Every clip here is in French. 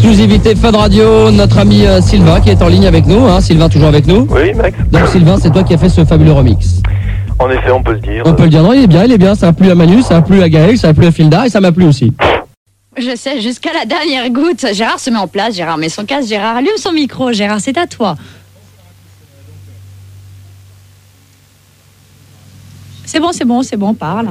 exclusivité Fun Radio, notre ami Sylvain qui est en ligne avec nous. Sylvain, toujours avec nous? Oui, Max. Donc Sylvain, c'est toi qui as fait ce fabuleux remix. En effet, on peut le dire. On peut le dire, non, il est bien. Ça a plu à Manu, ça a plu à Gaël, ça a plu à Filda et ça m'a plu aussi. Je sais, jusqu'à la dernière goutte. Gérard se met en place, Gérard met son casque, Gérard allume son micro. Gérard, c'est à toi. C'est bon, parle.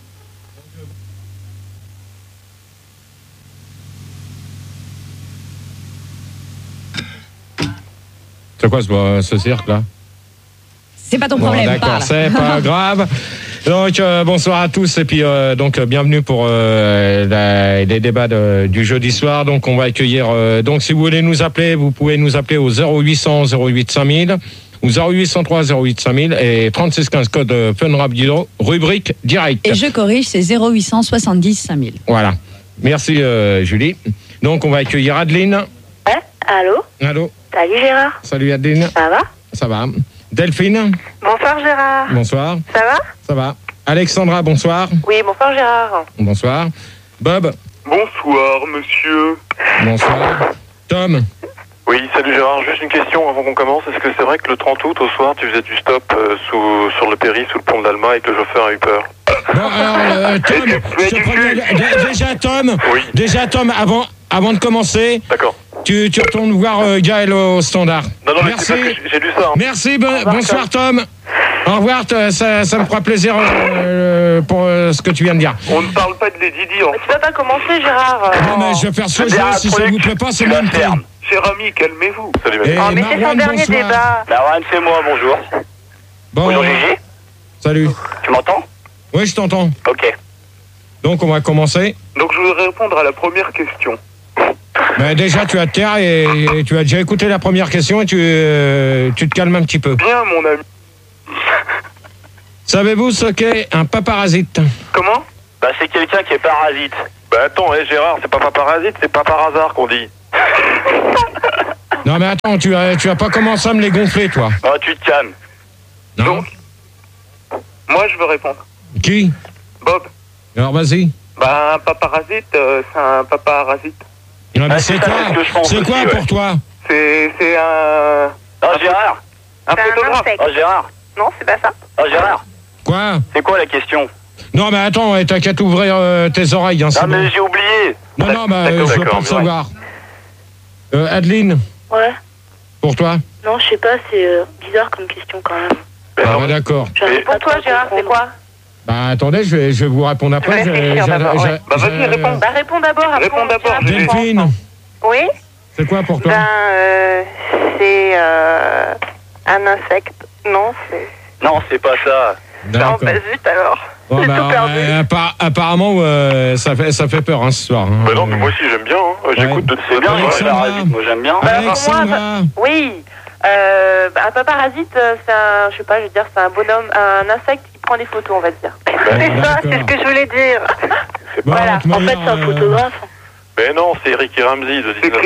C'est quoi ce cirque-là? C'est pas ton problème, d'accord, parle. c'est pas grave. Donc, bonsoir à tous et puis bienvenue pour les débats du jeudi soir. Donc, on va accueillir... donc, si vous voulez nous appeler, vous pouvez nous appeler au 0800 08 5000 ou 0803 08 5000 et 3615 code Fun Radio, rubrique direct. Et je corrige, c'est 0800 70 5000. Voilà. Merci Julie. Donc, on va accueillir Adeline. Allô? Allô. Salut Gérard. Salut Adeline. Ça va? Ça va. Delphine. Bonsoir Gérard. Bonsoir. Ça va? Ça va. Alexandra, bonsoir. Oui, bonsoir Gérard. Bonsoir. Bob. Bonsoir, monsieur. Bonsoir. Tom. Oui, salut Gérard. Juste une question avant qu'on commence. Est-ce que c'est vrai que le 30 août, au soir, tu faisais du stop sur le péri, sous le pont de l'Alma, et que le chauffeur a eu peur? Bon, alors, Tom, Oui. Déjà, Tom, avant de commencer, D'accord. tu retournes voir Gaël au standard. Non, mais Merci. c'est parce que j'ai lu ça. Merci, bonsoir Tom. Au revoir, ça me fera plaisir pour ce que tu viens de dire. On ne parle pas de Lady Di. Tu vas pas commencer Gérard. Non, mais je vais faire ce que je veux, si ça vous plaît pas, c'est même temps. Cher ami, calmez-vous. Salut, Et mec. Mais c'est son Marwan, dernier bonsoir. débat. Marwan, c'est moi, bonjour. Bon, Bonjour Gigi, salut. tu m'entends? Oui, je t'entends. Ok. Donc, on va commencer. Donc, je voudrais répondre à la première question. Mais déjà, tu vas te taire et tu as déjà écouté la première question et tu te calmes un petit peu. Bien, mon ami. Savez-vous ce qu'est un paparasite? Comment? Bah c'est quelqu'un qui est parasite. Bah attends, Gérard, c'est pas parasite, c'est pas par hasard qu'on dit. Non mais attends, tu vas pas commencer à me les gonfler, toi. Oh, tu te calmes. Non. Donc, moi, je veux répondre. Qui? Bob. Alors vas-y. Bah, un paparasite, c'est un paparasite. Non, mais Ah, c'est c'est ça, quoi? c'est ce que je pense C'est quoi aussi, pour ouais. toi? C'est un... Oh Gérard. Un C'est un photographe. insecte. Oh Gérard. Non, c'est pas ça. Oh Gérard. Quoi? C'est quoi la question? Non mais attends, ouais, t'as qu'à t'ouvrir tes oreilles, hein, c'est Ah mais bon. j'ai oublié. Non, bah D'accord, je veux pas d'accord, le savoir. Adeline, Ouais. pour toi? Non, je sais pas, c'est bizarre comme question quand même. Ah bah d'accord. Pour toi Gérard, c'est quoi? Bah attendez, je vais vous répondre après. Je vais réfléchir d'abord, ouais. Bah, vas-y, réponds. Bah réponds d'abord. après, Réponds on d'abord, dira Gégé. pourquoi. Delphine, Oui. c'est quoi pour toi? C'est un insecte. Non, c'est... Non, c'est pas ça. Non, D'accord. bah zut alors. Bon, J'ai bah, tout perdu. apparemment, ça fait peur hein, ce soir. Hein. Bah non, mais moi aussi, j'aime bien. Hein. J'écoute de C'est bien, Alexandra. le parasite, moi j'aime bien. Alexandra, Oui. Un paparasite, c'est un, je sais pas, je veux dire, c'est un bonhomme, un insecte qui prend des photos, on va dire. C'est ça, d'accord. c'est ce que je voulais dire. bon, Voilà. de toute En fait, manière, c'est un photographe. Mais non, c'est Eric et Ramsey de 19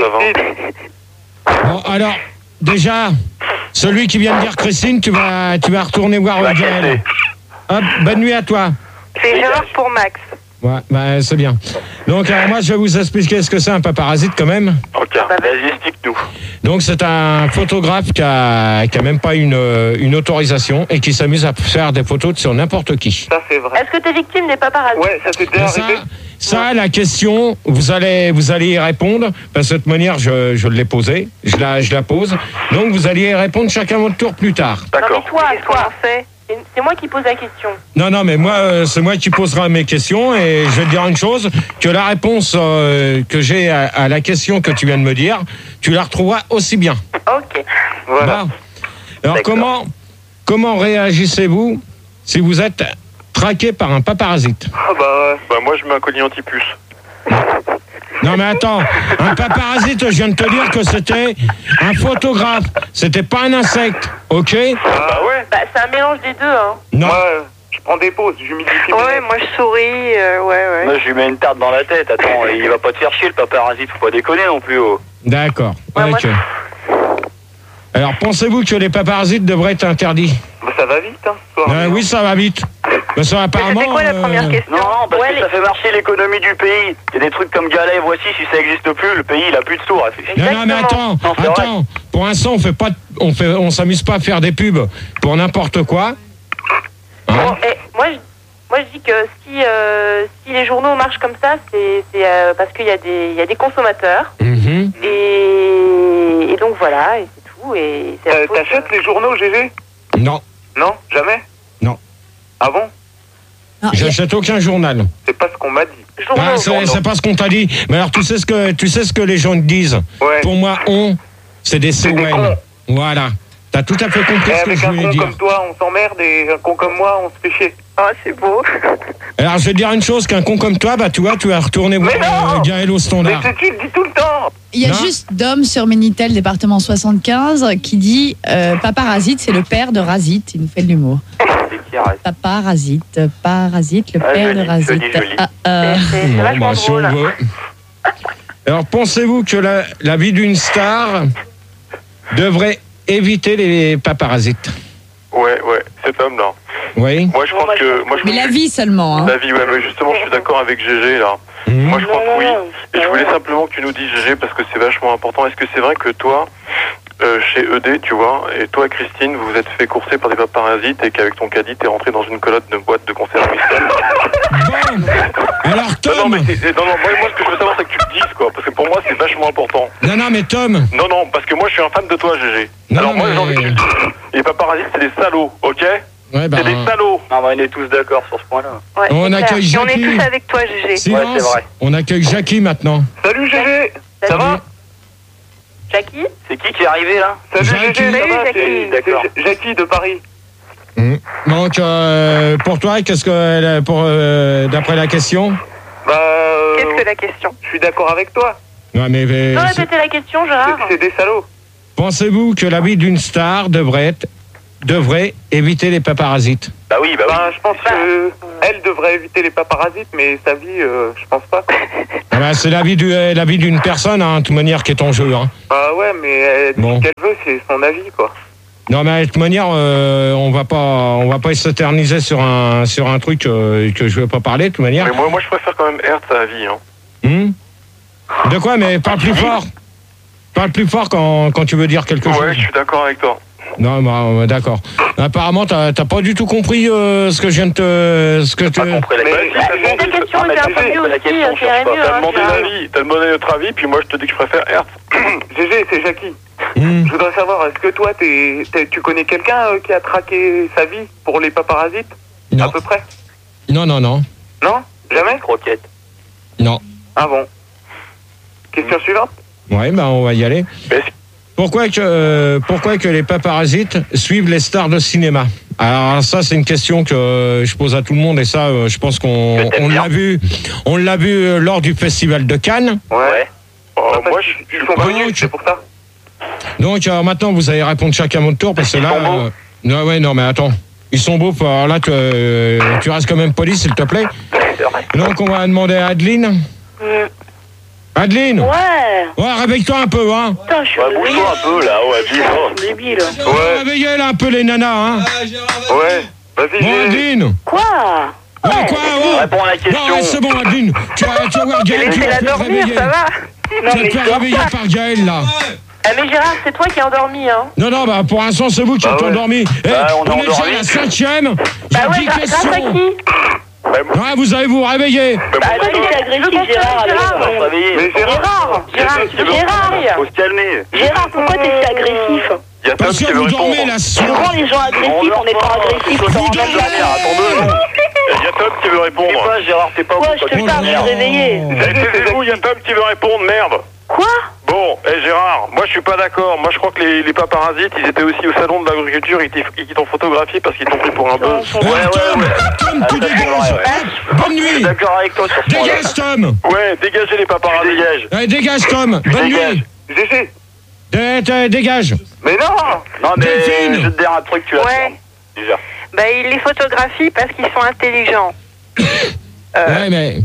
à 20. Bon, alors, déjà, celui qui vient de dire Christine, tu vas retourner voir Tu vas Gaël. casser. Hop, bonne nuit à toi. C'est Gérard pour Max. Ouais, bah, c'est bien. Donc, alors, moi, je vais vous expliquer ce que c'est un paparasite quand même. Ok. Vas-y, explique-nous. Donc, c'est un photographe qui a même pas une autorisation et qui s'amuse à faire des photos sur n'importe qui. Ça, c'est vrai. Est-ce que t'es victime des paparazzis? Ouais, ça s'est déjà Mais arrivé. ça, la question, vous allez y répondre. Parce que de toute manière, je l'ai posée. Je la pose. Donc, vous allez y répondre chacun votre tour plus tard. Non, D'accord. mais toi, c'est moi qui pose la question. Non, mais moi, c'est moi qui posera mes questions et je vais te dire une chose, que la réponse que j'ai à la question que tu viens de me dire, tu la retrouveras aussi bien. Ok. Voilà. Bon. Alors, D'accord. comment réagissez-vous si vous êtes traqué par un paparasite? Ah bah moi, je mets un collier anti-puce. Non, mais attends, un paparasite, je viens de te dire que c'était un photographe, c'était pas un insecte, ok? Ah ouais. Bah, c'est un mélange des deux, hein. Non. Moi, je prends des pauses, j'humidifie. Ouais, moi je souris, ouais. Moi je lui mets une tarte dans la tête. Attends, il va pas te faire chier le paparasite, faut pas déconner non plus. Oh. D'accord, Ouais, moi, ok. Alors, pensez-vous que les paparasites devraient être interdits? Bah ça va vite, hein, ce soir. Oui, ça va vite. Parce que apparemment. C'était quoi la première question? Non, parce que ça fait marcher l'économie du pays. Il y a des trucs comme Galet, voici, si ça n'existe plus, le pays, il a plus de sourds. Non, mais attends, attends. Pour l'instant, on s'amuse pas à faire des pubs pour n'importe quoi. Hein? Bon, moi, je dis que si les journaux marchent comme ça, c'est parce qu'il y a des consommateurs. Et donc voilà, et c'est tout. Et t'achètes les journaux, GG? Non. Non, jamais? Non. Ah bon? J'achète aucun journal. C'est pas ce qu'on m'a dit. C'est pas ce qu'on t'a dit. Mais alors tu sais ce que les gens te disent. Ouais. Pour moi, c'est des CON. Voilà. T'as tout à fait compris ce que je voulais dire. Avec un con comme toi, on s'emmerde, et un con comme moi, on se fait chier. Ah, c'est beau. Alors je vais te dire une chose, qu'un con comme toi, bah tu vois, tu vas retourner voir Gaël au standard. Mais tu le dis tout le temps. Il y a juste Dom sur Minitel, département 75, qui dit Paparasite, c'est le père de Razit. Il nous fait de l'humour. Paparasite, le père de Razit. C'est vachement si on drôle. veut. Alors pensez-vous que la vie d'une star devrait éviter les paparasites? Ouais, cet homme-là. Oui. Moi, je pense que. Mais la vie seulement. Hein. La vie, ouais, mais justement, je suis d'accord avec GG, là. Moi, je crois que oui. Et je voulais simplement que tu nous dises, GG, parce que c'est vachement important. Est-ce que c'est vrai que toi, chez ED, tu vois, et toi, Christine, vous vous êtes fait courser par des paparasites et qu'avec ton caddie, t'es rentré dans une colonne de boîte de conserve mixelle? Bon. Alors, Tom. Non, moi, ce que je veux savoir, c'est que tu le dises, quoi. Parce que pour moi, c'est vachement important. Non, mais Tom. Non, parce que moi, je suis un fan de toi, GG. Non, alors, moi, mais... j'ai envie que tu le dises. Les paparasites, c'est des salauds, ok? Ouais, c'est des salauds. Non, on est tous d'accord sur ce point-là. Ouais, on accueille Jackie. On est tous avec toi, GG. Silence. Ouais, c'est vrai. On accueille Jackie maintenant. Salut, GG. Ça va? Jackie? C'est qui est arrivé là? Salut, Jackie. GG, ça Salut, va? Jackie. D'accord. C'est Jackie de Paris. Donc, pour toi, qu'est-ce que, d'après la question? Qu'est-ce que la question? Je suis d'accord avec toi. Non, mais Tu peux répéter la question, Gérard? C'est des salauds. pensez-vous que la vie d'une star devrait éviter les paparasites? Bah oui. Je pense que elle devrait éviter les paparasites, mais sa vie, je pense pas. Ah bah, c'est la vie d'une personne, hein, de toute manière, qui est en jeu. Hein. Ah ouais, mais elle dit ce qu'elle veut, c'est son avis, quoi. Non, mais de toute manière, on va pas s'éterniser sur un truc que je veux pas parler, de toute manière. Mais moi, je préfère quand même Hertz à la vie, hein. De quoi? Mais parle plus fort. Parle plus fort quand tu veux dire quelque chose. Ouais, je suis d'accord avec toi. Non, bah, d'accord. Apparemment, t'as pas du tout compris ce que je viens de te... Ce que Pas compris la question. Ta question était un peu mieux aussi, c'est mieux. T'as demandé notre avis, puis moi, je te dis que je préfère Hertz. GG, c'est Jackie. Je voudrais savoir, est-ce que toi, tu connais quelqu'un qui a traqué sa vie pour les paparasites? Non. À peu près? Non. Non? Jamais? Croquette. Non. Ah bon? Question suivante? Ouais, bah on va y aller. Pourquoi que les paparasites suivent les stars de cinéma? Alors ça, c'est une question que je pose à tout le monde, et ça, je pense qu'on l'a vu lors du festival de Cannes. Ouais. Moi, je suis pas venu, c'est pour ça. Donc maintenant, vous allez répondre chacun à votre tour, parce que là... non, mais attends. Ils sont beaux. Alors là, tu restes quand même poli, s'il te plaît. Donc, on va demander à Adeline. Adeline? Ouais, réveille-toi un peu, hein. Putain, je suis bouge-toi un peu, là, Adeline. débile. Ouais. Réveillez là un peu les nanas, hein. Ouais. Vas-y, Bon, Adeline. Quoi? Ouais, quoi? Réponds à la question. Non, c'est bon, Adeline. Tu vas voir Gaël, tu vas te faire réveiller. Ça va? Tu vas te faire réveiller par Gaël, là. Ah mais Gérard, c'est toi qui es endormi, hein. Non, bah pour l'instant, c'est vous qui êtes endormi. On est déjà à la 5e. J'ai 10 questions. Grâce à qui? Ouais, vous allez vous réveiller. Toi, tu es agressif, Gérard. Mais Gérard. Faut se calmer. Gérard, pourquoi t'es si agressif? Il y a Tom Parce qui que veut vous dormez répondre. la Tu soirée. rends les gens agressifs en étant agressif. Vous dormez. Il y a Tom qui veut répondre. C'est pas Gérard, c'est pas Quoi, vous. je te parle, je suis réveillé. Taisez-vous, il y a Tom qui veut répondre, merde. Quoi? Bon, Gérard, moi je suis pas d'accord. Moi je crois que les paparasites, ils étaient aussi au salon de l'agriculture, ils t'ont photographié parce qu'ils t'ont pris pour un buzz. Tom, tu dégages. Bonne Je suis nuit. d'accord avec toi sur ce point-là. Dégage, Tom. Ouais, dégagez les paparasites. Dégage. Allez, dégage, Tom. Bonne nuit. GG. Dégage. Mais non. Non, mais Delphine. je vais te dire un truc, tu vas Ouais. déjà. Bah, ils les photographient parce qu'ils sont intelligents. Ouais, mais...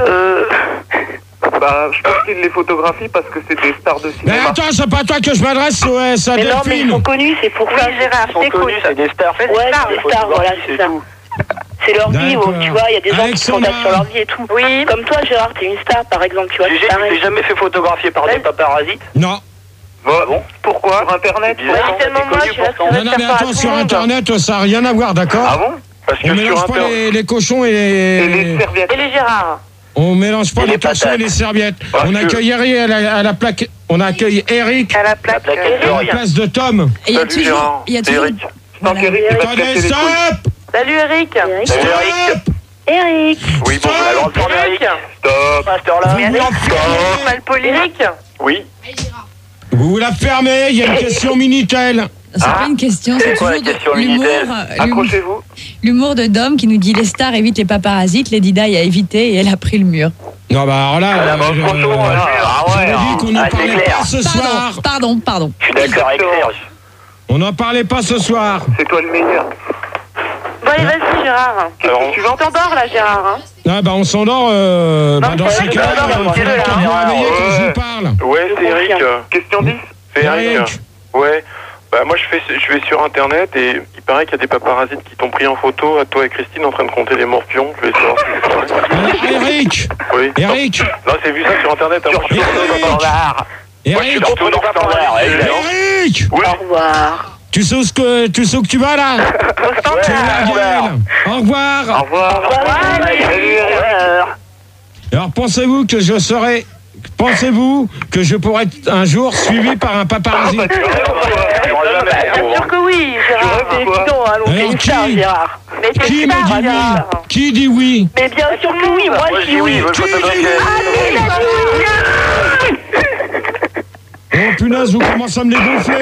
Bah, je pense qu'ils les photographient parce que c'est des stars de Mais cinéma. attends, c'est pas toi que je m'adresse, ouais, ça Mais non, mais ils Delphine. sont connus, c'est pour ça. Oui, Gérard, Ils sont t'écoutes. connus, c'est des stars. Ouais, des stars, voilà, c'est ça. c'est leur vie, D'accord. tu vois, il y a des gens qui sont Alexandra. sur leur vie et tout. Oui. Comme toi, Gérard, t'es une star, par exemple, tu vois, GG, c'est tu pareil. t'es jamais fait photographier par des paparazzis? Non. Bon, pourquoi? Sur Internet? Tellement moche, je reste Non, mais attends, sur Internet, ça n'a rien à voir, d'accord? Ah bon? Parce On que mélange sur pas Internet... les cochons et les serviettes. Et les Gérard. On mélange pas Et les les cochons et patates. les serviettes. Parce On que- accueille Eric à la plaque. On accueille Eric À la plaque. plaque à la place de Tom. Et il y a Salut toujours. Gérard, Il y a c'est toujours. Eric. Voilà. Attendez, stop! Salut Eric. Salut Eric. Eric. Oui, bon, La grande forme Eric. Eric. Stop, à cette heure-là. Vous la fermez. Malpoli. Eric. Oui. Vous la fermez, il y a une question Minitel. C'est pas une question, c'est quoi la toujours question, de l'humour. Minitel Accrochez-vous. L'humour de Dom qui nous dit les stars évitent les paparazzis, Lady Di a évité et elle a pris le mur. Non, bah alors là, Franchement, j'avais dit qu'on n'en c'est parlait clair. pas ce soir. Pardon. Je suis d'accord avec Serge. On n'en parlait pas ce soir. C'est toi le meilleur. Bon, allez, vas-y, Gérard. Alors, Tu t'endors là, Gérard. Hein. Ah bah on s'endort dans ces cas-là. non, Il faut là. vous réveiller quand je Ouais. vous parle. ouais, c'est Eric. Question 10. C'est Eric. Eric. Ouais. Bah moi je vais sur internet et il paraît qu'il y a des paparazzis qui t'ont pris en photo à toi et Christine en train de compter les morpions. Je vais savoir si c'est vrai. Alors, Eric. Oui. Eric. Non, c'est vu ça sur internet. Hein. Eric. Eric. Surtout dans standard. Eric. Oui. Au revoir. Tu sais où tu vas là? Tu es la gueule. Au revoir. Au revoir. Alors pensez-vous que je pourrais être un jour suivi par un paparazzi? Bien sûr que oui, Gérard. Tu rêves, quoi? Dis donc, allons, t'es Alors, une star, qui Gérard. Mais t'es Qui une me star, dit oui? Gérard. Qui dit oui? Mais bien sûr que oui, moi je dis oui. Je veux le photographier. Oh punaise, vous commencez à me les gonfler.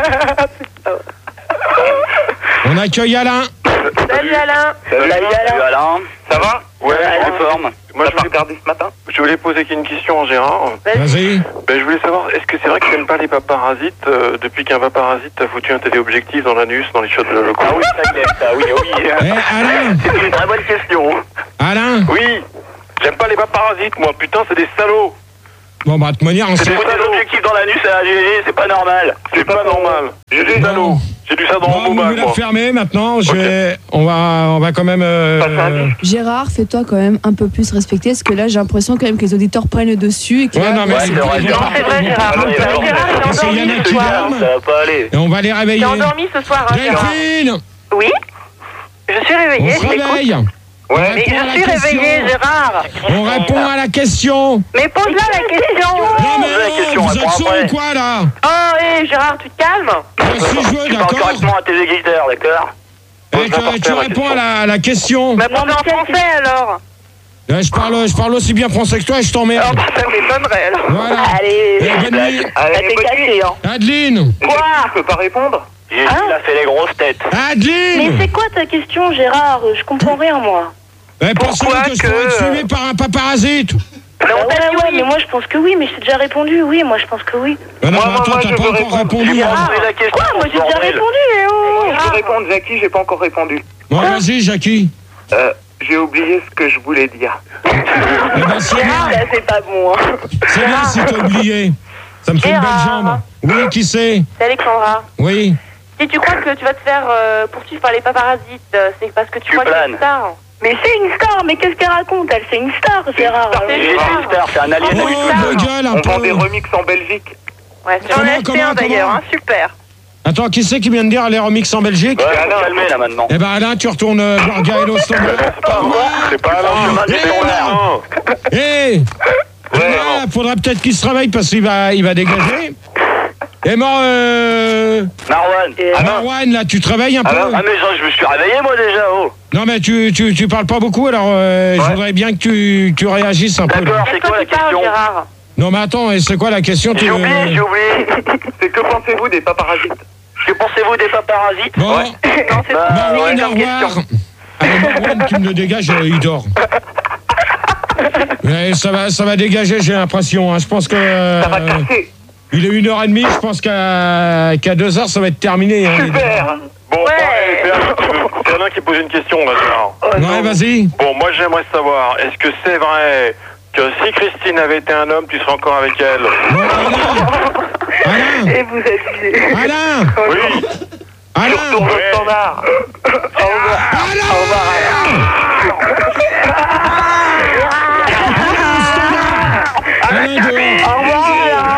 On accueille Alain. Salut Alain. Salut Alain. Ça va? Ouais, en forme. Moi T'as pas regardé ce matin? je voulais poser une question à Gérard. Vas-y. Ben, je voulais savoir, est-ce que c'est vrai que tu n'aimes pas les paparazites depuis qu'un paparazite t'a foutu un téléobjectif dans l'anus, dans les chiottes de la loco? Ah oui, ça y est, ça, oui. Eh Alain. C'est une très bonne question. Alain. Oui. J'aime pas les paparasites, moi. Putain, c'est des salauds. Bon bah de toute manière on C'est sait. foutre des objectifs dans l'anus à la GG, c'est pas normal. C'est pas normal. J'ai des Bon. salauds. J'ai du ça dans Bon, mon vous moment, la moi. fermez maintenant. On va quand même. Gérard, fais-toi quand même un peu plus respecter, parce que là j'ai l'impression quand même que les auditeurs prennent le dessus et que Ouais, non, mais Ouais, c'est c'est vrai, ils Gérard. vont pas- C'est vrai, ils vont Gérard. pas- Ah, Gérard, il est Parce qu'il y en a endormi qui ce soir. dorment. Ça va pas aller. Et on va les réveiller. T'es endormi ce soir, hein, Gérard. Delphine. Oui. Je suis On réveillée, se je t'écoute. réveille. On Mais répond à la je suis question. réveillée, Gérard. On répond à la question. Mais pose-la la question. Non mais la question, vous réponds êtes sourd après. ou quoi là? Oh, hé, Gérard, tu te calmes. Si je veux, Tu parles d'accord. correctement à tes éditeurs, d'accord? Eh, tu réponds à la question. Bah, parle en français alors. Je parle aussi bien français que toi et je Oh, t'emmerde. bah, ça m'étonnerait alors. Voilà. Allez, Eh, bonne nuit. ça t'est caché, hein. Adeline. Quoi? Tu peux pas répondre? Il a fait les grosses têtes. Adeline. C'est quoi ta question, Gérard? Je comprends rien, moi. Eh, pensez-vous Pourquoi que je pourrais être suivi par un paparazite? Mais on t'a dit oui. mais moi je pense que oui, mais je t'ai déjà répondu. Oui, moi je pense que oui. Non, Moi, mais attends, je t'as veux pas encore répondre. répondu. J'ai pas hein. posé la question. Quoi? Moi j'ai déjà bordel. répondu, Léo. Je peux répondre, Jackie, j'ai pas encore répondu. Bon, vas-y, Jackie. J'ai oublié ce que je voulais dire. Eh ben, c'est bien. Ça c'est pas bon, hein. C'est bien si t'as oublié. Ça me fait une belle Gérard. jambe. Oui, qui c'est? C'est Alexandra. Oui. Si tu crois que tu vas te faire poursuivre par les paparasites, c'est parce que tu crois que planes. c'est une star. Mais c'est une star, mais qu'est-ce qu'elle raconte? Elle, c'est une star, Gérard. C'est J'ai une une star, c'est un alien. Oh, ma gueule, un On vend des peu. remixes en Belgique. Ouais, j'en ai acheté un d'ailleurs, hein, super. Attends, qui c'est qui vient de dire les remix en Belgique? Ouais, Alain, calmer là maintenant. Eh ben, Alain, tu retournes voir Gaël Standard. C'est pas Alain. chemin des Eh! Voilà, faudra peut-être qu'il se réveille parce qu'il va dégager. Et Marwan. Marwan, là, tu te réveilles un peu? Ah mais je me suis réveillé moi déjà, oh. Non, mais tu parles pas beaucoup, alors je voudrais bien que tu réagisses un peu. là. D'accord, c'est quoi la tu parles, question? Gérard? Non, mais attends, et c'est quoi la question? J'ai oublié. C'est que pensez-vous des paparasites? Que pensez-vous des paparasites? Bon, Non, c'est pas Marwan, une au revoir. Allez, Marwan, tu me le dégages, il dort. Mais ça va dégager, j'ai l'impression. Hein. Je pense que... Ça va casser. Il est 1h30, je pense qu'à 2h, ça va être terminé. Hein, Super. Bon, Ouais. c'est Alain qui pose une question là, Gérard. Ouais, vas-y. Bon, moi j'aimerais savoir, est-ce que c'est vrai que si Christine avait été un homme, tu serais encore avec elle? Bon, Alain. Et vous abusez. Alain. Oui. Alain. Je retourne au standard. Au revoir. Alain, dehors. Au revoir.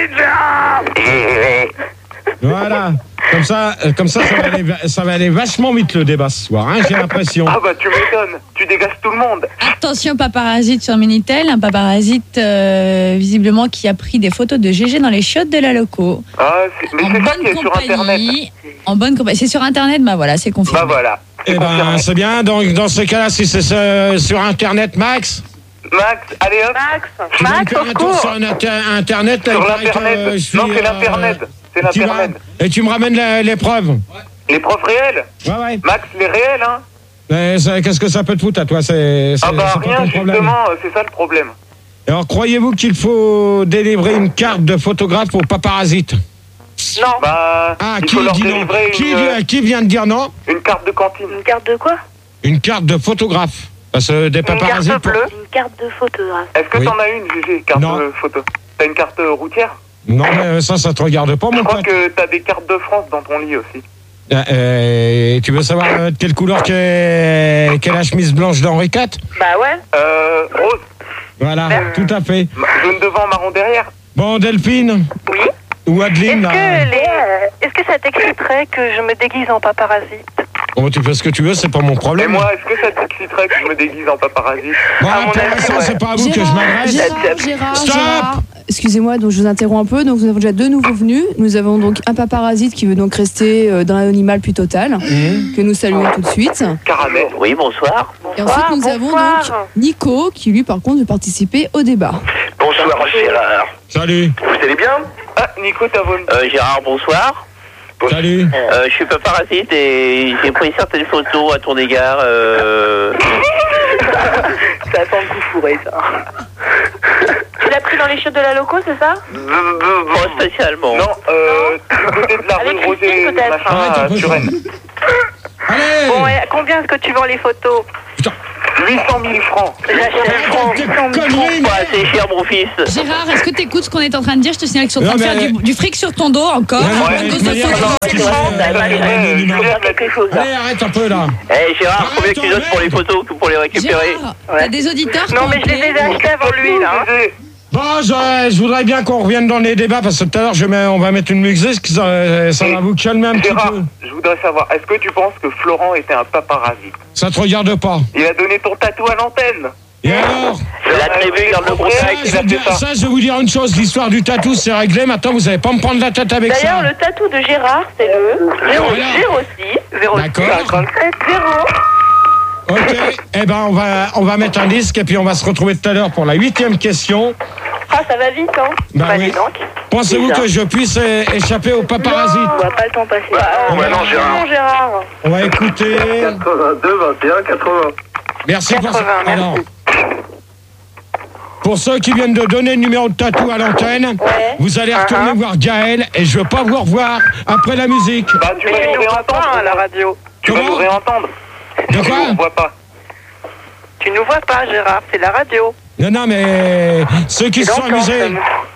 Voilà. Comme ça ça va aller vachement vite le débat ce soir, hein, j'ai l'impression. Ah bah tu m'étonnes, tu dégages tout le monde. Attention, paparazzi sur Minitel, un paparazzi visiblement qui a pris des photos de GG dans les chiottes de la loco. Ah, mais c'est ça qui est sur Internet. En bonne compagnie. C'est sur Internet, bah voilà, c'est confirmé. Bah voilà. Eh ben, c'est bien. Dans ce cas-là, si c'est sur Internet, Max. Max, allez hop. Tu vas me faire un tour sur Internet. Sur l'Internet. Non, c'est l'Internet. C'est l'Internet. Et tu me ramènes les preuves. Les preuves réelles. Ouais. Max, les réels, hein. Qu'est-ce que ça peut te foutre à toi? Ah bah rien, justement, c'est ça le problème. Alors, croyez-vous qu'il faut délivrer une carte de photographe aux paparasites? Non. Bah, il faut leur délivrer qui vient de dire non? une carte de cantine. Une carte de quoi? Une carte de photographe. Parce que des paparasites... Une carte bleue. Une carte de photographe. Est-ce que t'en as une, GG, carte de photo? T'as une carte routière? Non, mais ça te regarde pas, mon pote. Je crois que t'as des cartes de France dans ton lit aussi. Tu veux savoir de quelle couleur qu'est la chemise blanche d'Henri IV? Bah ouais. Rose. Voilà, tout à fait. Jaune devant, marron derrière. Bon, Delphine. Oui. Ou Adeline, là. Est-ce que ça t'exciterait que je me déguise en paparazzi? Bon, tu fais ce que tu veux, c'est pas mon problème. Et moi, est-ce que ça t'exciterait que je me déguise en paparazzi? Bon, pour l'instant, c'est pas à vous que je m'adresse. Gérard. Excusez-moi, donc je vous interromps un peu. Donc nous avons déjà deux nouveaux venus. Nous avons donc un paparazite qui veut donc rester dans l'animal plus total, que nous saluons tout de suite. Caramel. Oui, bonsoir. Et ensuite nous avons donc Nico qui lui par contre veut participer au débat. Bonsoir, Gérard. Salut. Vous allez bien? Ah, Nico, t'as volé. Gérard, bonsoir. Salut. Je suis paparazite et j'ai pris certaines photos à ton égard. Ça sent le coup fourré, ça. Tu l'as pris dans les chiottes de la loco, c'est ça? Pas spécialement. Non, du côté de la rue Rosée, machin, à Turenne. Allez. Bon, et combien est-ce que tu vends les photos? 800 000 francs. J'achète. Pas assez cher, mon fils. Gérard, est-ce que tu écoutes ce qu'on est en train de dire? Je te signale qu'ils sont en train de faire du fric sur ton dos encore. Allez, arrête un peu là. Eh Gérard, combien tu donnes pour les photos ou pour les récupérer? Gérard, t'as des auditeurs? Non, mais je les ai achetés avant lui, là. Bon, je voudrais bien qu'on revienne dans les débats parce que tout à l'heure, on va mettre une musique, ça va vous calmer un petit Gérard, peu. je voudrais savoir, est-ce que tu penses que Florent était un paparazzi? Ça te regarde pas. Il a donné ton tatou à l'antenne. Et alors? La tribu garde le contact. Ça, je vais vous dire une chose, l'histoire du tatou, c'est réglé. Maintenant, vous n'allez pas me prendre la tête avec ça. D'ailleurs, le tatou de Gérard, c'est le 06 57 0. Ok, eh ben on va mettre un disque et puis on va se retrouver tout à l'heure pour la 8e question. Ah, ça va vite, hein? Bah oui. Pensez-vous que je puisse échapper au paparazzi? Non, on va pas le temps passer. Non, Gérard. On va écouter. 82, 21, 80. Merci 80, pour ça. merci. Alors, pour ceux qui viennent de donner le numéro de tatou à l'antenne, vous allez retourner voir Gaël et je veux pas vous revoir après la musique. Bah, tu vas nous réentendre à la radio. Tu vas nous réentendre. De quoi? Tu nous vois pas. Tu nous vois pas, Gérard, c'est la radio. Non, mais ceux qui se sont amusés.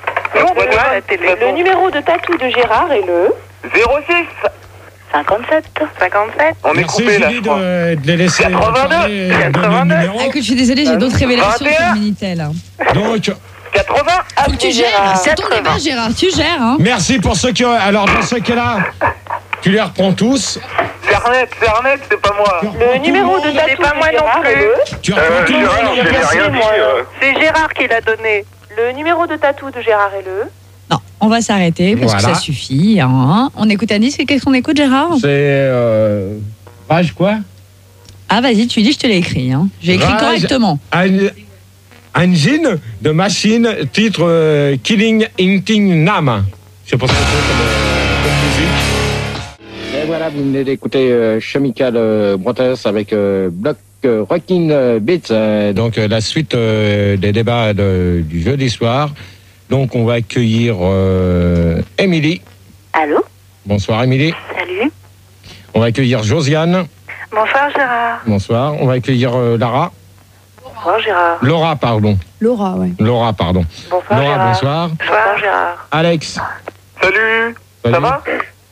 Le numéro de tatou de Gérard est le 06 57. 57. On est coupé là, je crois. De les laisser 82. Écoute, je suis désolée, j'ai d'autres révélations sur Minitel. Donc, 80. Faut que tu gères, c'est ton débat, Gérard, tu gères, hein. merci pour ceux qui ont... Alors, dans ce cas-là, tu les reprends tous. Fernet, c'est pas moi. Le numéro de tatou, c'est pas moi non plus. Tu reprends tout le monde. C'est Gérard qui l'a donné. Le numéro de tatou de Gérard est le... Non, on va s'arrêter parce que ça suffit. Hein. On écoute Anis, qu'est-ce qu'on écoute, Gérard? C'est... Rage quoi? Ah, vas-y, tu dis, je te l'ai écrit. Hein. J'ai écrit correctement. Engine de machine, titre Killing Inting Nam. Je sais pas ce que c'est comme musique. Et voilà, vous venez d'écouter Chemical Brothers avec Block Rockin' Beats. Donc la suite des débats du jeudi soir. Donc on va accueillir Émilie. Allô? Bonsoir Émilie. Salut. On va accueillir Josiane. Bonsoir Gérard. Bonsoir. On va accueillir Lara. Bonsoir Gérard. Laura, pardon. Laura, ouais. Laura, pardon. Bonsoir Laura, Gérard. bonsoir. Bonsoir Gérard. Alex. Salut. Ça va?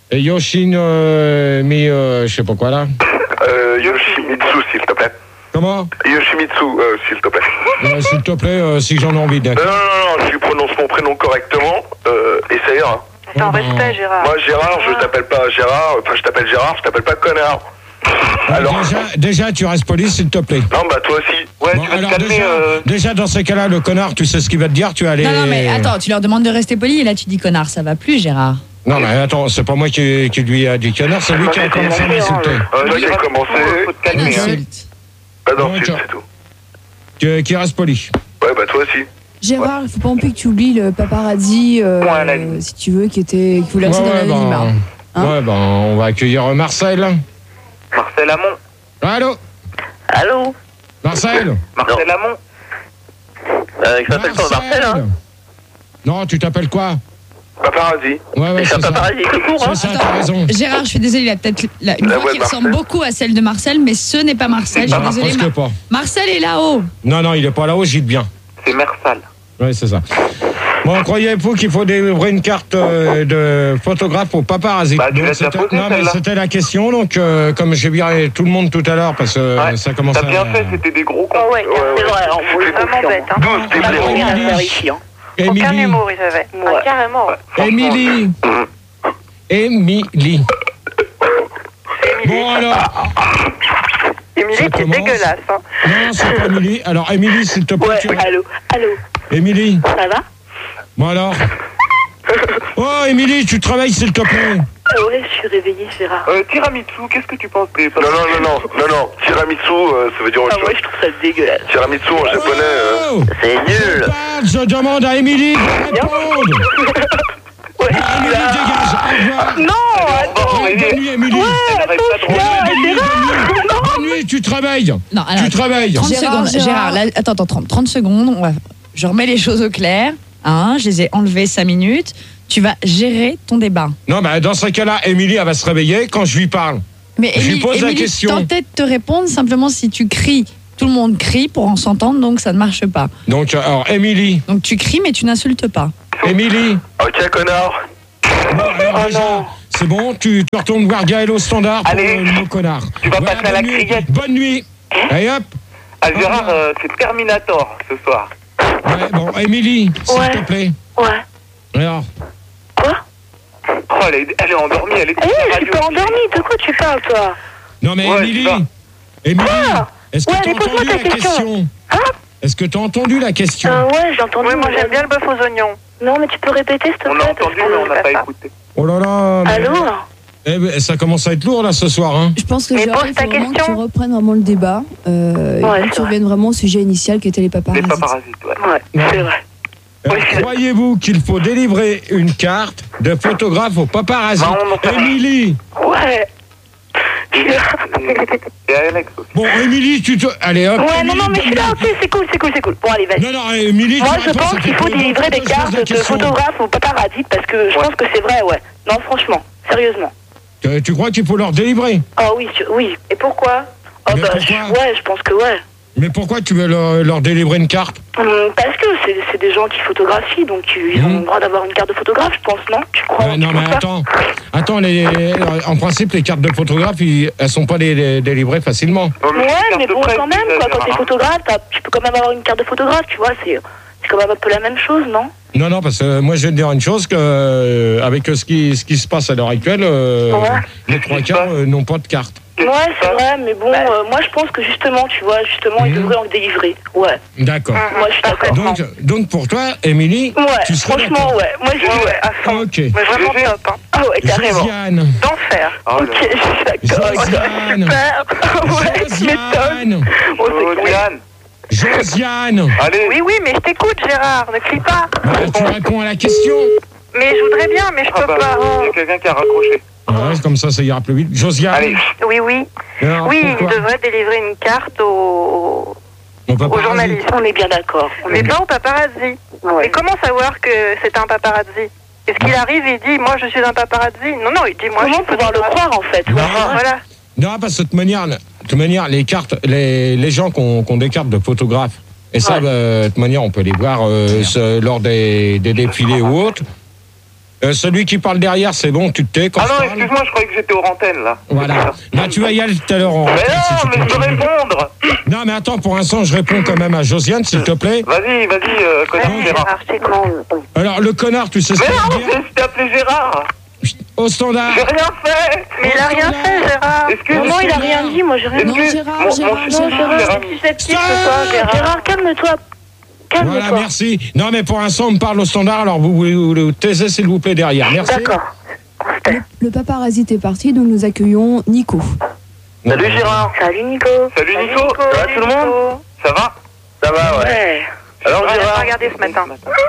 Et Yoshin, je sais pas quoi là. Yoshimitsu, s'il te plaît. Comment? Yoshimitsu, s'il te plaît. S'il te plaît, si j'en ai envie, d'accord. Non, je lui prononce mon prénom correctement, et ça ira. C'est un respect, Gérard. Moi, Gérard, je t'appelle pas Gérard, enfin, je t'appelle Gérard, je t'appelle pas connard. Alors... Déjà, tu restes poli, s'il te plaît. Non, bah, toi aussi. Ouais, bon, tu vas te calmer. Déjà, dans ces cas-là, le connard, tu sais ce qu'il va te dire, tu vas aller... Non, mais attends, tu leur demandes de rester poli et là, tu dis connard, ça va plus, Gérard. Non, mais attends, c'est pas moi qui lui a dit connard, c'est lui qui a commencé à m'insulter. Toi qui a commencé... Faut te calmer, Pas d'insulte, c'est tout. Qui reste poli. Ouais, bah, toi aussi. Gérard, il faut pas non plus que tu oublies le paparazzi, si tu veux, qui voulait rester dans l'anonymat. Ouais, on va accueillir Marcel. Marcel Amont. Allô? Allô? Marcel? Marcel Amont. Il s'appelle pas Marcel, hein? Non, tu t'appelles quoi? Paparazzi. Ouais, c'est un paparazzi tout court, hein? C'est ça, t'as raison. Gérard, je suis désolée, il a peut-être une voix qui ressemble beaucoup à celle de Marcel, mais ce n'est pas Marcel. Je suis désolée. Presque pas. Marcel est là-haut. Non, il est pas là-haut, j'y bien. C'est Mersal. Ouais, c'est ça. Bon, croyez-vous qu'il faut délivrer une carte de photographe au paparazzi? Bah, c'était la question, donc comme j'ai viré tout le monde tout à l'heure, parce que ça commence à... T'as bien fait, c'était des gros cons. Oh ouais, c'est vrai, on est vraiment bête. Hein. Aucun humour, ils avaient. Ouais. Carrément. Émilie. Bon, alors... Émilie, t'es dégueulasse. Hein. Non, c'est pas Émilie. Alors, Émilie, s'il te plaît... Ouais, allô. Émilie. Ça va? Bon, alors... Oh, Émilie, tu travailles, s'il te plaît. Ouais, je suis réveillée, Gérard. Tiramisu, qu'est-ce que tu penses des... Non. Tiramisu, ça veut dire autre chose. Ouais, je trouve ça dégueulasse. Tiramisu en japonais... C'est nul. Je demande à Émilie de répondre. Ouais, Émilie, dégage. Au revoir. Non, Bonne nuit, Émilie. Bonne nuit, tu travailles. Non, alors, tu travailles. 30 secondes. Gérard, là, attends, 30 secondes. Je remets les choses au clair. Je les ai enlevées 5 minutes. Tu vas gérer ton débat. Non, mais dans ce cas-là, Émilie, elle va se réveiller quand je lui parle. Mais je lui pose la question. Tentais de te répondre, simplement si tu cries. Tout le monde crie pour en s'entendre, donc ça ne marche pas. Donc, alors, Émilie. Donc tu cries, mais tu n'insultes pas. Émilie. Ok, connard. Bon, alors, déjà, c'est bon, tu retournes voir Gaël au standard pour le mot connard. Tu vas passer à la criette. Bonne nuit. Allez, hop. Gérard, c'est Terminator, ce soir. Ouais, bon, Émilie, s'il te plaît. Ouais. Alors. Quoi? Oh, elle est endormie, elle est... Je suis pas endormie, de quoi tu parles, toi? Non, mais Émilie. Émilie, est-ce que tu as entendu la question? Est-ce que tu as entendu la question? Ouais, j'ai entendu. Oui, moi j'aime bien le bœuf aux oignons. Non, mais tu peux répéter, s'il te plaît? On a entendu, mais on n'a pas écouté. Oh là là. Allô? Ça commence à être lourd là ce soir. Hein. Je pense que Gérard, il faut vraiment que tu reprennes vraiment le débat et que tu reviennes vraiment au sujet initial qui était les paparasites. Les paparasites, ouais, c'est vrai. Croyez-vous qu'il faut délivrer une carte de photographe au paparazzi? Émilie. Ouais. Et Alex aussi. Bon, Émilie, allez hop. Ouais, non, mais je suis là, ok, c'est cool. Bon, allez, vas-y. Non, Émilie, moi, je pense qu'il faut délivrer des cartes de photographes au paparazzi parce que je pense que c'est vrai, ouais. Non, franchement, sérieusement. Tu crois qu'il faut leur délivrer? Ah oui. Et pourquoi? Ouais, je pense que ouais. Mais pourquoi tu veux leur délivrer une carte? Parce que c'est des gens qui photographient, donc ils ont le droit d'avoir une carte de photographe, je pense, non? Tu crois? Non, mais attends, en principe, les cartes de photographe, elles sont pas délivrées facilement. Ouais, mais bon, quand même, quoi, quand t'es photographe, tu peux quand même avoir une carte de photographe, tu vois, c'est quand même un peu la même chose, non? Non, parce que moi je vais te dire une chose, que avec ce qui se passe à l'heure actuelle, les 3 quarts n'ont pas de carte. Ouais, c'est vrai, mais bon, moi je pense que justement, tu vois, ils devraient en délivrer. Ouais. D'accord. Moi je suis d'accord. Donc pour toi, Émilie, tu serais franchement, d'accord. ouais. Moi je dis ouais, à fond. Ok. Mais vraiment top. Hein. Ah ouais, carrément. Josiane. D'enfer. Ok, je suis d'accord. Josiane. Ouais, Josiane. Allez. Oui, mais je t'écoute, Gérard, ne crie pas. Tu réponds à la question. Mais je voudrais bien, mais je peux pas. Il y a quelqu'un qui a raccroché. Comme ça ira plus vite. Josiane. Allez. Oui. Alors, oui, pourquoi? il devrait délivrer une carte aux journalistes. On est bien d'accord. Mais pas au paparazzi. Ouais. Et comment savoir que c'est un paparazzi? Est-ce qu'il arrive et il dit, moi je suis un paparazzi? Non, il dit, moi je suis pouvoir le croire, en fait? Voilà. Non, parce que de toute manière, les cartes, les gens qui ont des cartes de photographes, et ça, de toute manière, on peut les voir lors des défilés ou autres. Celui qui parle derrière, c'est bon, tu te tais quand Ah je non, parle. excuse-moi, je croyais que j'étais aux antennes, là. Voilà. Là, tu vas y aller tout à l'heure en Mais antenne, si non, tu mais je continues. veux répondre. Non, mais attends, pour l'instant, je réponds quand même à Josiane, s'il te plaît. Vas-y, connard Gérard. Alors, le connard, tu sais ce Mais que ça non, veut dire? je t'ai appelé Gérard. Au standard. J'ai rien fait. Mais il a rien fait, Gérard. Excuse-moi. Non, il a rien dit, moi j'ai rien dit. Non, Gérard, Gérard, susceptible ce soir, Gérard. Gérard, calme-toi. Calme-toi. Voilà, merci. Non, mais pour l'instant, on me parle au standard, alors vous taisez, s'il vous plaît, derrière. Merci. D'accord. Le paparazzi est parti, donc nous accueillons Nico. Salut Gérard. Salut Nico. Salut Nico. Ça va tout le monde? Ça va? Ça va, ouais. Alors On va Gérard. regarder ce matin.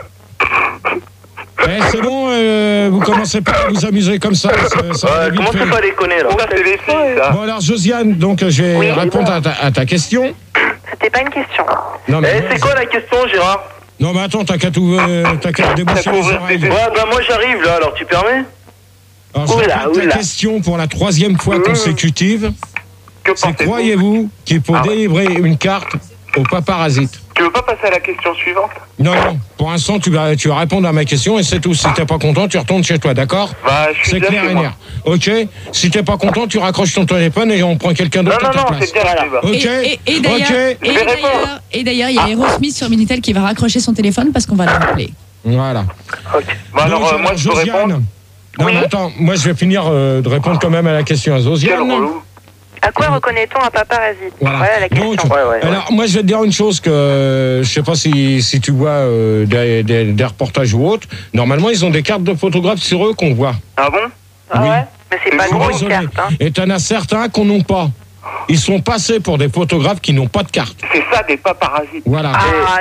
C'est bon, vous commencez pas à vous amuser comme ça. Ça va vite Comment fait. tu pas déconner là? Ça, c'est les filles, ça. Bon, alors, Josiane, donc, je vais Oui. répondre à ta question. C'était pas une question. Non, mais, C'est quoi la question Gérard? non, mais attends, t'as qu'à déboucher les oreilles. Ouais, bah moi j'arrive là, alors tu permets? Alors, je répète ta question pour la 3e fois consécutive. Que C'est pensez-vous? croyez-vous qu'il faut délivrer une carte au paparazzi? Tu veux pas passer à la question suivante? Non, pour l'instant, tu vas répondre à ma question et c'est tout. Si t'es pas content, tu retournes chez toi, d'accord? Bah, je suis C'est bien clair chez et moi. net. Ok? Si t'es pas content, tu raccroches ton téléphone et on prend quelqu'un d'autre à ta place. c'est bien là. Ok? Et d'ailleurs, Ok. et d'ailleurs, il y a Aerosmith sur Minitel qui va raccrocher son téléphone parce qu'on va le rappeler. Voilà. Bon, alors, Donc, moi, je peux Josiane. répondre? Non, mais attends, moi je vais finir de répondre quand même à la question à Quel Josiane. relou. À quoi reconnaît-on un paparazzi? Voilà. La question. Donc, alors moi je vais te dire une chose que je sais pas si tu vois des reportages ou autres. Normalement ils ont des cartes de photographes sur eux qu'on voit. Ah bon? Ah Oui. ouais? Mais c'est pas Je suis gros une désolé. carte, hein. Et t'en as certains qu'on n'ont pas. Ils sont passés pour des photographes qui n'ont pas de carte. C'est ça, des paparazzi. Voilà.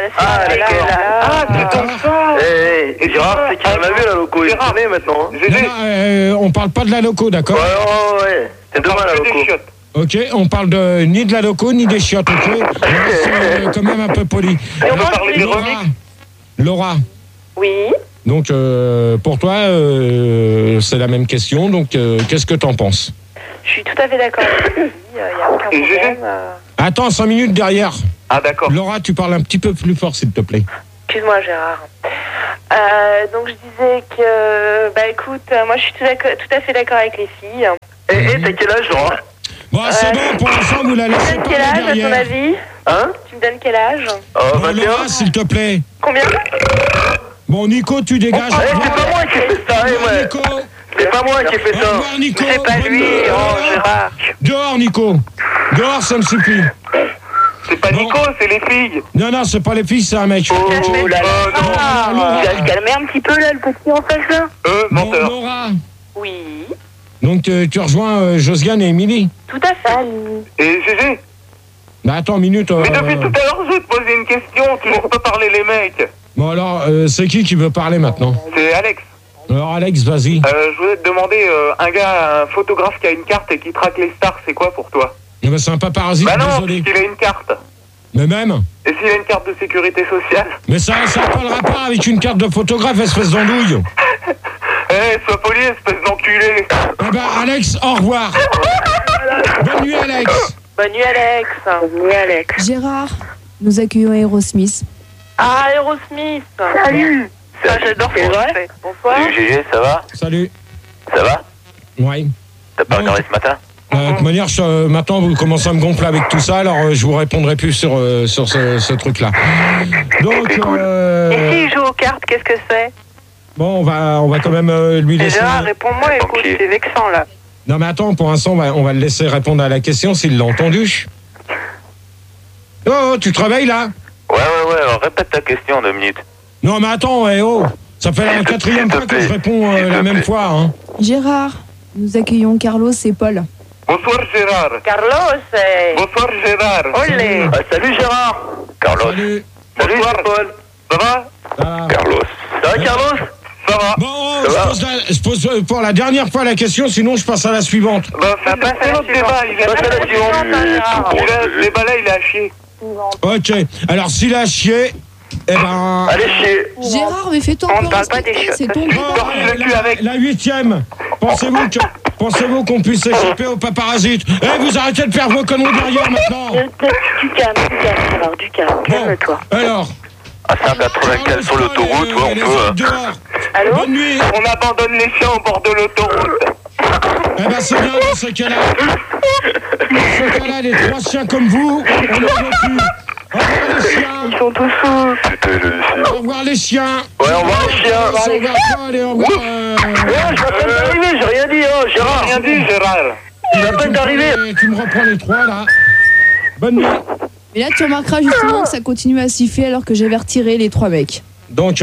C'est comme ça. Et Gérard, c'est qui en a vu la loco? Il connaît maintenant. Non, on parle pas de la loco, d'accord? Ouais. C'est demain la loco. Ok, on parle ni de la loco ni des chiottes, ok? On reste quand même un peu poli. On va parler des remix. Laura. Oui. Donc pour toi, c'est la même question. Donc qu'est-ce que t'en penses? Je suis tout à fait d'accord avec lui. Il n'y a aucun problème. Attends 5 minutes derrière. Ah d'accord. Laura, tu parles un petit peu plus fort, s'il te plaît. Excuse-moi Gérard. Donc je disais que, bah écoute, moi je suis tout à fait d'accord avec les filles. Et t'as quel âge, Laura? Bon, c'est bon, pour l'instant, vous la laissez Tu me donnes quel parler âge à ton derrière. avis? Hein? Tu me donnes quel âge? Bon, Laura, s'il te plaît. Combien? Bon, Nico, tu dégages. C'est pas moi qui ai fait ça, ouais. Nico. C'est pas moi qui ai fait ça. Au revoir, Nico. C'est pas lui, oh Gérard. Dehors, Nico. Dehors, ça me suffit. C'est pas Nico, c'est les filles. Non, c'est pas les filles, c'est un mec. Oh là là. Tu vas se calmer un petit peu là, le petit en face là? Menteur. Laura. Oui. Donc tu rejoins Josiane et Émilie. Tout à fait. Et Gégé? Bah attends une minute. Mais depuis tout à l'heure, je vais te poser une question. Toujours pas parler les mecs. Bon alors, c'est qui veut parler maintenant? C'est Alex. Alors Alex, vas-y. Je voulais te demander, un photographe qui a une carte et qui traque les stars, c'est quoi pour toi? Bah, c'est un paparazzi, Bah non, désolé. puisqu'il a une carte. Mais même. Et s'il a une carte de sécurité sociale? Mais ça n'a pas le rapport avec une carte de photographe, espèce d'andouille. Sois poli, espèce d'enculé. Eh ben Alex, au revoir. Bonne nuit Alex. Bonne nuit Alex. Bonne nuit Alex. Gérard, nous accueillons Aerosmith. Ah, Aerosmith. Salut. Ça, j'adore ce vrai. Bonsoir. Salut Gégé, ça va? Salut. Ça va? Oui. T'as pas regardé ce matin? De toute manière, maintenant vous commencez à me gonfler avec tout ça, alors je vous répondrai plus sur ce truc-là. Donc, Et s'il joue aux cartes, qu'est-ce que c'est? bon, on va quand même lui laisser. Déjà, réponds-moi, écoute, c'est vexant là. Non mais attends, pour l'instant, on va le laisser répondre à la question s'il l'a entendu. Oh, tu te réveilles là? Ouais, alors répète ta question en 2 minutes. Non mais attends, ça fait la 4e fois que je réponds la même fois. Hein. Gérard, nous accueillons Carlos et Paul. Bonsoir Gérard. Carlos. Bonsoir Gérard. Olé. Salut Gérard. Carlos. Salut. Bonsoir Paul. Ça va? Carlos. Ça va Carlos? Ça va. Bon, je pose pour la dernière fois la question, sinon je passe à la suivante. Bah, fais notre débat, il est le débat là, il est à chier. Ok, alors s'il a chié, eh ben... Allez chier. Gérard, mais fais-toi On ne parle pas des chiottes. c'est ton La 8e, pensez-vous qu'on puisse échapper aux paparazzi? Vous arrêtez de faire vos conneries derrière maintenant. Du calme, calme, Bon, alors... À 195 sur l'autoroute, ouais, on peut... Dehors. Allô? Bonne nuit. On abandonne les chiens au bord de l'autoroute. Eh ben c'est bien dans ce cas-là. Dans ce cas-là, les 3 chiens comme vous, on ne veut plus. Au revoir les chiens. Ils sont tous fous. Au revoir les chiens. Ouais, au revoir les chiens. Au revoir toi, allez, au revoir. Ouais, je viens d'arriver, j'ai rien dit, hein, Gérard. Rien dit, Gérard. Je viens d'arriver. Tu me reprends les 3 là. Bonne nuit. Et là, tu remarqueras justement que ça continue à siffler alors que j'avais retiré les 3 mecs. Donc,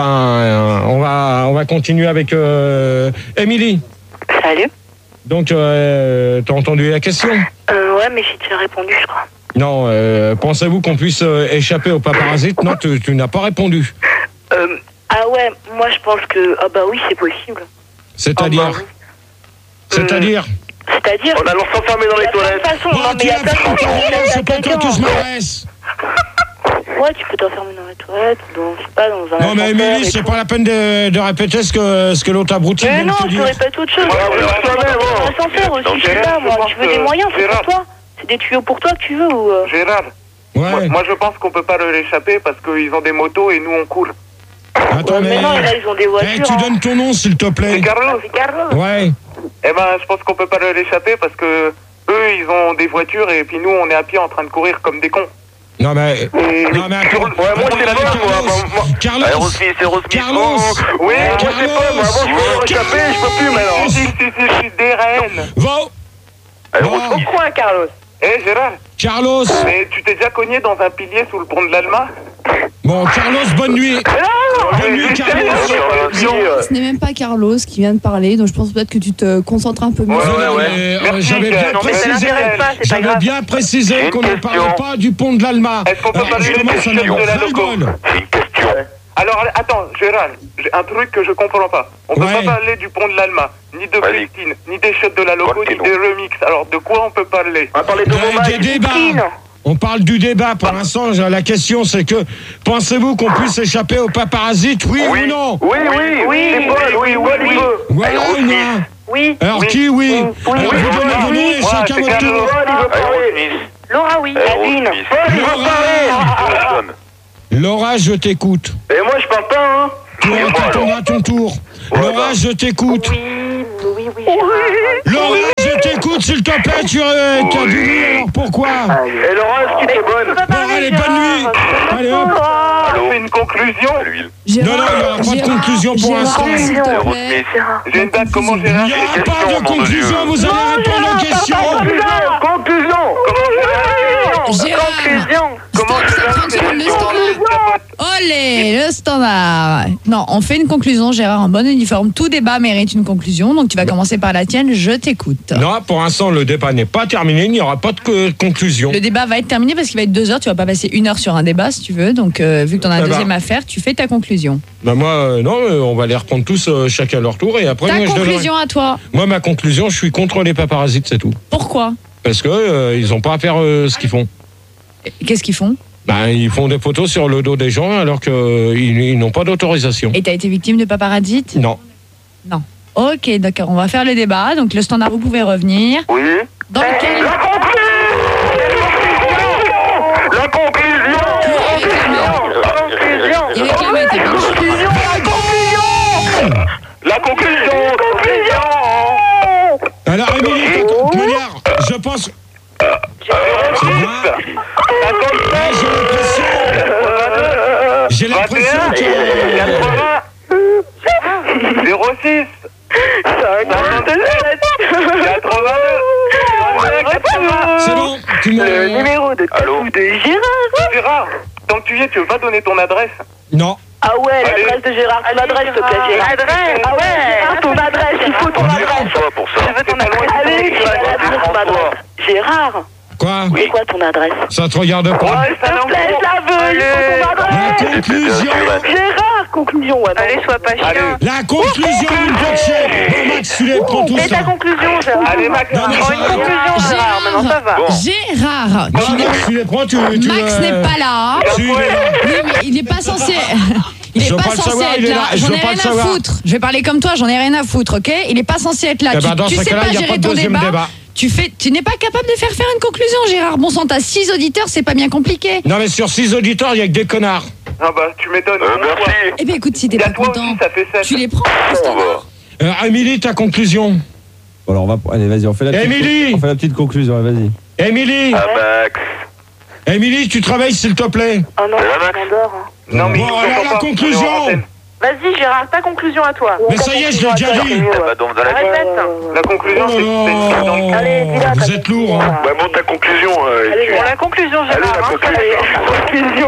on va continuer avec Émilie. Salut. Donc, t'as entendu la question? Ouais, mais j'ai déjà répondu, je crois. Non, pensez-vous qu'on puisse échapper aux parasites? Non, tu n'as pas répondu. Ah ouais, moi je pense que... Ah bah oui, c'est possible. C'est-à-dire? C'est-à-dire? C'est-à-dire... On allons s'enfermer dans les toilettes. De toute façon, non, mais il y a plein de façons. C'est pas toi que je m'adresse. Ouais, tu peux t'enfermer dans les toilettes, dans, je sais pas, dans un Non, mais ascenseur Émilie, et c'est tout. pas la peine de répéter ce que l'autre abruti Mais vient de non, te tu dire. répètes autre chose. Ouais, Tu peux ouais, dans un ascenseur aussi, je sais pas, moi. Tu veux des moyens, c'est pour toi. C'est des tuyaux pour toi que tu veux ou... Gérard, Ouais. moi je pense qu'on peut pas leur échapper parce qu'ils ont des motos et nous on coule. Attends, Mais non, là, ils ont des voitures. Eh, tu donnes ton nom, s'il te plaît. C'est Carlos. C'est Carlos. Ouais. Eh ben, je pense qu'on peut pas leur échapper parce que eux, ils ont des voitures et puis nous, on est à pied en train de courir comme des cons. Non, mais. Non, mais attends. Ouais, moi c'est la bonne, moi. Carlos. Allez, Rosny, c'est Rosny. Carlos. Oui, moi je sais pas, moi avant je pouvais leur échapper, je peux plus maintenant. Si, je suis des reines. Va. Allez, Non. Rosny. Pourquoi, Carlos? Eh, Gérard, Carlos. mais tu t'es déjà cogné dans un pilier sous le pont de l'Alma? Bon, Carlos, bonne nuit. Bonne nuit, Carlos. Ce n'est même pas Carlos qui vient de parler, donc je pense peut-être que tu te concentres un peu mieux. J'avais bien Non, mais ça précisé. l'intéresse pas, c'est pas J'avais grave. bien précisé J'ai une qu'on ne question. parlait pas du pont de l'Alma. Est-ce qu'on peut parler Justement, des ça chefs me de la loco? rigole. J'ai une question. Alors, attends, Gérard, j'ai un truc que je comprends pas. On peut Ouais. pas parler du pont de l'Alma, ni de Vas-y. Christine, ni des shots de la loco, ni Raconte-nous. des remix. Alors, de quoi on peut parler? On va parler de Des débats. On parle du débat. Pour l'instant, la question, c'est que pensez-vous qu'on puisse échapper aux parasites, oui ou non? Oui, c'est bon, oui. Voilà ou non? Oui. Alors qui oui? Alors vous donnez vos noms et chacun votre tour. Laura, oui. Adeline. Laura, je t'écoute. Et moi je parle pas, hein. Toi, t'attendras ton tour. Laura, je t'écoute. Oui. Laura, je t'écoute, s'il te plaît. Tu as du riz, alors pourquoi? Et Laura, est-ce que t'es bonne? Bon, allez, bonne nuit. Allez, hop. On fait une conclusion. Non, non, il n'y aura pas de conclusion pour l'instant. Gérard, s'il te plaît. J'ai une date, comment Il Gérard? n'y aura pas de conclusion, vous allez répondre aux questions. Conclusion. Gérard, Comment stop, c'est 30 secondes, le standard. Olé, le standard. Non, on fait une conclusion, Gérard, en bon uniforme. Tout débat mérite une conclusion, donc tu vas commencer par la tienne, je t'écoute. Non, pour l'instant, le débat n'est pas terminé, il n'y aura pas de conclusion. Le débat va être terminé parce qu'il va être 2 heures, tu vas pas passer 1 heure sur un débat si tu veux, donc vu que tu en as un deuxième à faire, tu fais ta conclusion. Bah moi, non, on va les reprendre tous chacun à leur tour et après, Ta moi, conclusion à toi. Moi, ma conclusion, je suis contre les parasites, c'est tout. Pourquoi? Parce que ils n'ont pas à faire ce qu'ils font. Qu'est-ce qu'ils font? Ben, ils font des photos sur le dos des gens alors qu'ils n'ont pas d'autorisation. Et t'as été victime de paparazzi? Non. Non. Ok, d'accord, on va faire le débat. Donc le standard, vous pouvez revenir. Oui. Dans lequel... La conclusion. Il réclamait tes La conclusion. Alors, Émilie, de toute manière, je pense... J'ai l'impression que... 06 C'est bon, tu Le me... numéro de Talou de Gérard. Gérard, tant que tu y es, tu veux pas donner ton adresse? Non. Ah ouais, l'adresse de Gérard, ton adresse, s'il te plaît, Gérard. Ah ouais, ton adresse, il faut ton adresse. Pour ça. Je veux ton adresse. Allez, ton adresse. Gérard, Quoi? c'est quoi ton adresse? Ça te regarde pas. S'il te plaît, je la veux, il faut ton La adresse. conclusion. Gérard, conclusion, ouais. Allez, sois pas chiant. La conclusion, une fois que c'est... Bon, Max, tu les prends tous Et ta là. conclusion, Gérard. Allez, Max, Non, mais Prends une ça- conclusion, Gérard, maintenant ça va. Gérard, Non, Max, tu les prends, tu Max n'est pas là. Si, il est là. Oui, mais il n'est pas censé. Il Je est veux pas pas le censé savoir, être il est là. là. Je J'en veux ai pas rien le à savoir. foutre. Je vais parler comme toi, j'en ai rien à foutre, ok? Il est pas censé être là. Eh ben, dans Tu ce sais cas-là, pas il y a gérer pas de ton deuxième débat. Tu n'es pas capable de faire une conclusion, Gérard. Bon sang, t'as 6 auditeurs, c'est pas bien compliqué. Non, mais sur 6 auditeurs, il n'y a que des connards. Ah bah, tu m'étonnes. Merci. Eh bien, écoute, si t'es pas content, tu les prends. Émilie, ta conclusion. Bon, alors allez, vas-y, on fait la petite conclusion, vas-y. Émilie. Max. Émilie, tu travailles s'il te plaît. Oh non, on dort. Non, mais bon, alors la conclusion. Vas-y, Gérard, ta conclusion à toi. Mais ça y est, je l'ai déjà dit. Répète. La conclusion, c'est que Allez, dis-la. Vous êtes lourd, hein. Ouais, bon, ta conclusion. Bon, la conclusion, Gérard. Conclusion.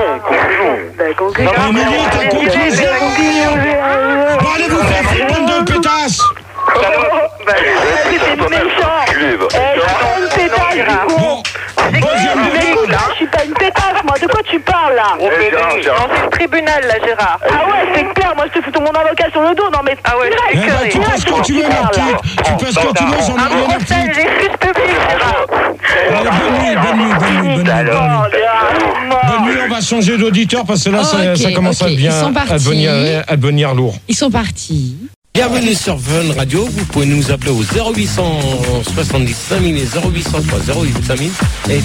Émilie, ta conclusion. Bon, allez vous faire foutre, bande de pétasses. C'est méchant. Je suis pas une pétasse, moi. De quoi tu parles, là? Gérard. C'est le tribunal, là, Gérard. Ah ouais, c'est clair. Moi, je te fous mon avocat sur le dos. Non, mais... Ah ouais, tu passes quand tu veux, ma petite. Tu passes quand tu veux, j'en ai rien à foutre. L'excuse publique, Gérard. Bonne nuit, on va changer d'auditeur parce que là, ça commence à devenir lourd. Ils sont partis. Bienvenue sur Fun Radio, vous pouvez nous appeler au 0870 5000 et 0803 08 5000 et